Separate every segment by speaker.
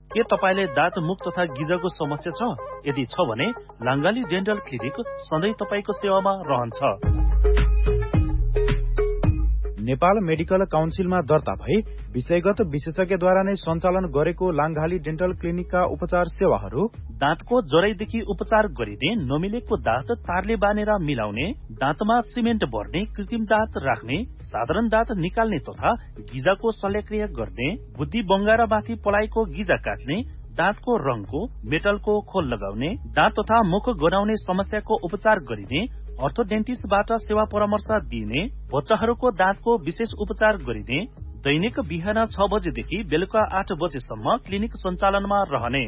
Speaker 1: के तपाईले दाँत मुख तथा गिजको समस्या छ? यदि छ भने लाङ्गाली डेन्टल क्लिनिक सधैँ तपाईको सेवामा रहन्छ।
Speaker 2: नेपाल मेडिकल काउन्सिलमा दर्ता भई विषयगत विशेषज्ञद्वारा नै सञ्चालन गरेको लाङ्गाली डेन्टल क्लिनिकका उपचार सेवाहरू
Speaker 1: दाँतको जराइदेखि उपचार गरिने, नमिलेको दाँत तारले बानेर मिलाउने, दाँतमा सिमेन्ट भर्ने, कृत्रिम दाँत राख्ने, साधारण दाँत निकाल्ने तथा गिजाको शल्यक्रिया गर्ने, बुद्धि बङ्गारामाथि पलाएको गिजा काट्ने, दाँतको रङको, मेटलको खोल लगाउने, दाँत तथा मुख गनाउने समस्याको उपचार गरिने, अर्थोडेन्टिस्टबाट सेवा परामर्श दिइने, बच्चाहरूको दाँतको विशेष उपचार गरिने, दैनिक बिहान 6 बजेदेखि बेलुका 8 बजेसम्म क्लिनिक सञ्चालनमा रहने।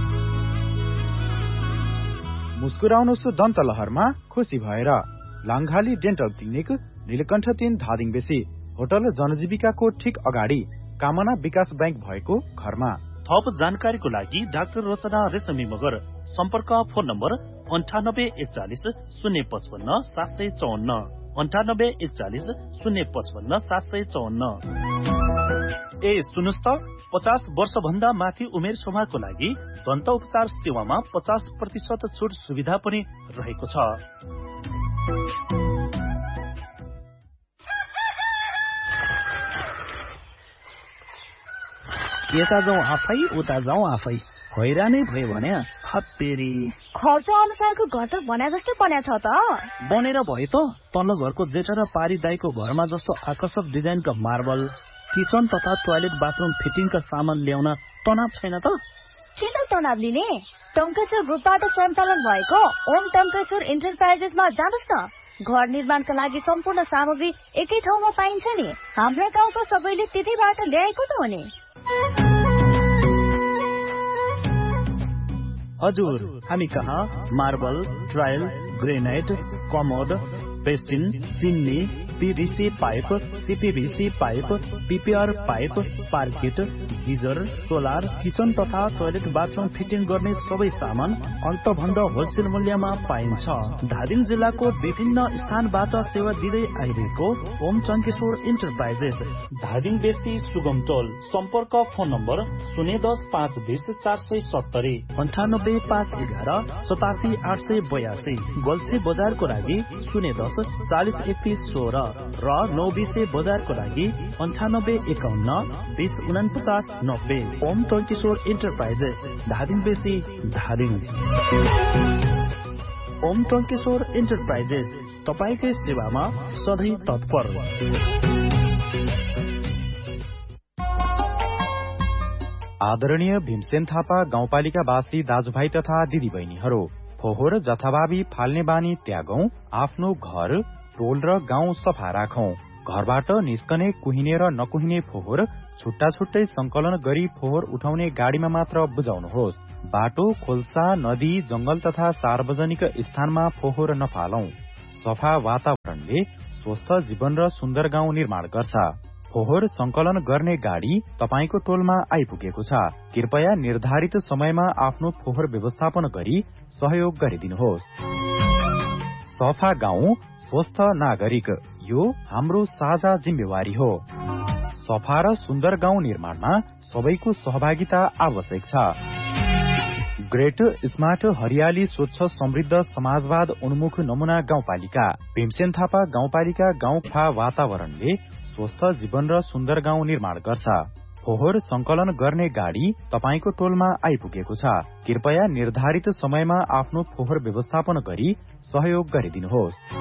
Speaker 2: मुस्कुराउनुहोस् दन्त लहरमा खुसी भएर लाङ्गाली डेन्टल क्लिनिक नीलकण्ठ 3 धादिङ बेसी होटल जनजीविकाको ठीक अगाडि कामना विकास बैंक भएको घरमा।
Speaker 1: थप जानकारीको लागि डाक्टर रचना रेशमी मगर। सम्पर्क फोन नम्बर 9841 055 754 9841 055 754। ए सुन्नुस् त, 50 वर्ष भन्दा माथि उमेर समूहको लागि दन्त उपचार सेवामा 50% छुट सुविधा पनि रहेको छ।
Speaker 3: यता जाउँ आफै उता जाउँ आफै, हैरानै भयो भने हत्तेरी।
Speaker 4: खर्च अनुसारको घर त बना जस्तो बन्या छ त।
Speaker 3: बनेर भयो त, तल्लो घरको जेठा र पारी दाईको घरमा जस्तो आकर्षक डिजाइनका मार्बल, किचन तथा टोयलेट बाथरूम फिटिङका सामान ल्याउन तनाव छैन त।
Speaker 4: किन तनाव लिने? टङ्केश्वर ग्रुपबाट सञ्चालन भएको ओम टङ्केश्वर इन्टरप्राइजेसमा जानुहोस् न। घर निर्माणका लागि सम्पूर्ण सामग्री एकै ठाउँमा पाइन्छ नि। हाम्रा गाउँको सबैले त्यतैबाट ल्याएको त हो नि।
Speaker 3: हजुर, हामी कहाँ marble, tile, granite, commode, basin, चिन्नी, PVC pipe, CPVC pipe, PPR pipe, पार्किट, geyser, solar, kitchen तथा टोयलेट बाथरूम फिटिङ गर्ने सबै सामान अल्पभन्दा होलसेल मूल्यमा पाइन्छ। धादिङ जिल्लाको विभिन्न स्थानबाट सेवा दिँदै आइरहेको ओम टङ्केश्वर इन्टरप्राइजेस,
Speaker 1: धादिङ बेसी सुगम टोल। सम्पर्क फोन नम्बर 010 520 470
Speaker 3: 98511 87 882। गोल्से बजारको लागि 010 40 31 16 र 920 बजारको लागि 9851 20 49 90। ओम टङ्केश्वर इन्टरप्राइजेस, धादिङ बेसी, धादिङ। ओम टङ्केश्वर इन्टरप्राइजेस तपाईकै सेवामा सधैँ तत्पर।
Speaker 2: आदरणीय भीमसेन थापा गाउँपालिकावासी दाजुभाइ तथा दिदीबहिनीहरू, फोहोर जथाभावी फाल्ने बानी त्यागौं, आफ्नो घर, टोल र गाउँ सफा राखौं। घरबाट निस्कने कुहिने र नकुहिने फोहोर छुट्टा छुट्टै संकलन गरी फोहोर उठाउने गाडीमा मात्र बुझाउनुहोस्। बाटो, खोल्सा, नदी, जंगल तथा सार्वजनिक स्थानमा फोहोर नफालौं। सफा वातावरणले स्वस्थ जीवन र सुन्दर गाउँ निर्माण गर्छ। फोहोर संकलन गर्ने गाडी तपाईको टोलमा आइपुगेको छ। कृपया निर्धारित समयमा आफ्नो फोहोर व्यवस्थापन गरी सहयोग गरिदिनुहोस्। सफा गाउँ, स्वस्थ नागरिक, यो हाम्रो साझा जिम्मेवारी हो। सफा र सुन्दर गाउँ निर्माणमा सबैको सहभागिता आवश्यक छ। ग्रेट स्मार्ट हरियाली स्वच्छ समृद्ध समाजवाद उन्मुख नमुना गाउँपालिका भीमसेन थापा गाउँपालिका गाउँखा वातावरणले स्वस्थ जीवन र सुन्दर गाउँ निर्माण गर्छ। फोहोर संकलन गर्ने गाडी तपाईको टोलमा आइपुगेको छ। कृपया निर्धारित समयमा आफ्नो फोहोर व्यवस्थापन गरी सहयोग गरिदिनुहोस्।